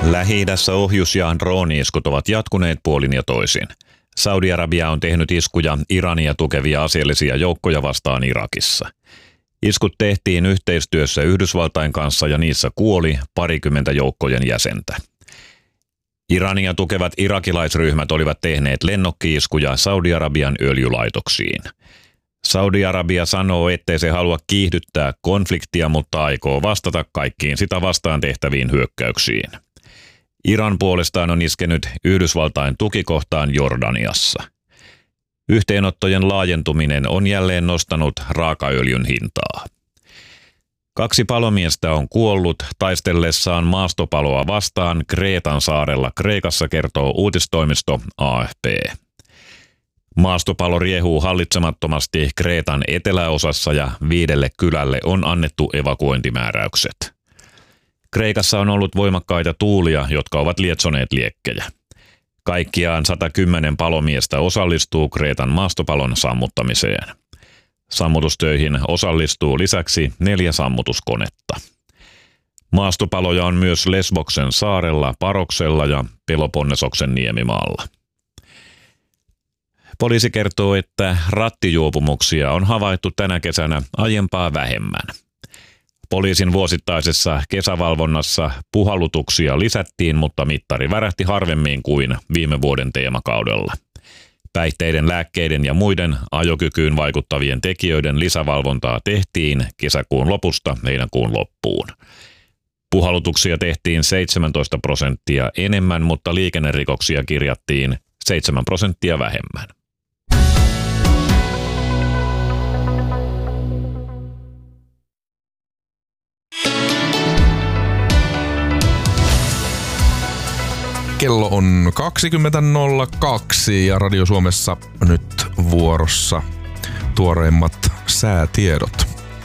Lähi-idässä ohjus- ja drooni-iskut ovat jatkuneet puolin ja toisin. Saudi-Arabia on tehnyt iskuja Irania tukevia aseellisia joukkoja vastaan Irakissa. Iskut tehtiin yhteistyössä Yhdysvaltain kanssa ja niissä kuoli 20 joukkojen jäsentä. Irania tukevat irakilaisryhmät olivat tehneet lennokki-iskuja Saudi-Arabian öljylaitoksiin. Saudi-Arabia sanoo, ettei se halua kiihdyttää konfliktia, mutta aikoo vastata kaikkiin sitä vastaan tehtäviin hyökkäyksiin. Iran puolestaan on iskenyt Yhdysvaltain tukikohtaan Jordaniassa. Yhteenottojen laajentuminen on jälleen nostanut raakaöljyn hintaa. 2 palomiestä on kuollut taistellessaan maastopaloa vastaan Kreetan saarella Kreikassa, kertoo uutistoimisto AFP. Maastopalo riehuu hallitsemattomasti Kreetan eteläosassa ja 5 kylälle on annettu evakuointimääräykset. Kreikassa on ollut voimakkaita tuulia, jotka ovat lietsoneet liekkejä. Kaikkiaan 110 palomiestä osallistuu Kreetan maastopalon sammuttamiseen. Sammutustöihin osallistuu lisäksi 4 sammutuskonetta. Maastopaloja on myös Lesboksen saarella, Paroksella ja Peloponnesoksen niemimaalla. Poliisi kertoo, että rattijuopumuksia on havaittu tänä kesänä aiempaa vähemmän. Poliisin vuosittaisessa kesävalvonnassa puhallutuksia lisättiin, mutta mittari värähti harvemmin kuin viime vuoden teemakaudella. Päihteiden, lääkkeiden ja muiden ajokykyyn vaikuttavien tekijöiden lisävalvontaa tehtiin kesäkuun lopusta heinäkuun loppuun. Puhallutuksia tehtiin 17% enemmän, mutta liikennerikoksia kirjattiin 7% vähemmän. Kello on 20.02 ja Radio Suomessa nyt vuorossa tuoreimmat säätiedot.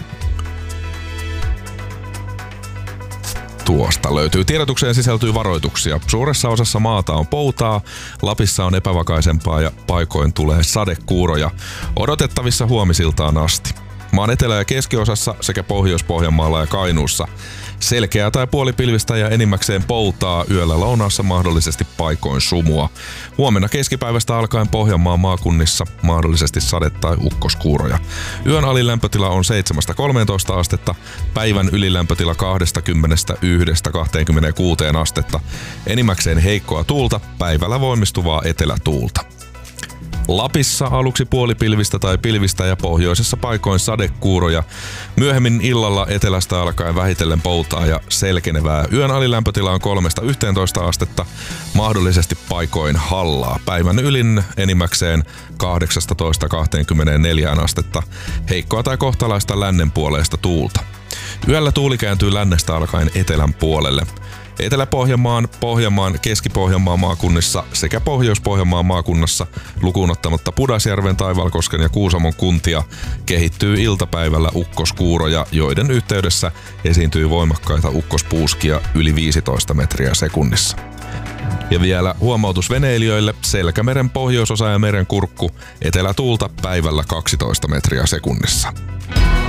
Tuosta löytyy. Tiedotukseen sisältyy varoituksia. Suuressa osassa maata on poutaa, Lapissa on epävakaisempaa ja paikoin tulee sadekuuroja. Odotettavissa huomisiltaan asti. Maan etelä- ja keskiosassa sekä Pohjois-Pohjanmaalla ja Kainuussa selkeää tai puolipilvistä ja enimmäkseen poutaa, yöllä lounaassa mahdollisesti paikoin sumua. Huomenna keskipäivästä alkaen Pohjanmaan maakunnissa mahdollisesti sade- tai ukkoskuuroja. Yön alilämpötila on 7-13 astetta, päivän ylilämpötila 21-26 astetta. Enimmäkseen heikkoa tuulta, päivällä voimistuvaa etelätuulta. Lapissa aluksi puolipilvistä tai pilvistä ja pohjoisessa paikoin sadekuuroja. Myöhemmin illalla etelästä alkaen vähitellen poutaa ja selkenevää. Yön alilämpötila on 3-11 astetta, mahdollisesti paikoin hallaa. Päivän ylin enimmäkseen 18-24 astetta. Heikkoa tai kohtalaista lännenpuoleista tuulta. Yöllä tuuli kääntyy lännestä alkaen etelän puolelle. Etelä-Pohjanmaan, Pohjanmaan, Keski-Pohjanmaan maakunnissa sekä Pohjois-Pohjanmaan maakunnassa lukuun ottamatta Pudasjärven, Taivalkosken ja Kuusamon kuntia kehittyy iltapäivällä ukkoskuuroja, joiden yhteydessä esiintyy voimakkaita ukkospuuskia yli 15 metriä sekunnissa. Ja vielä huomautus veneilijöille: Selkämeren pohjoisosa ja merenkurkku, etelätuulta päivällä 12 metriä sekunnissa.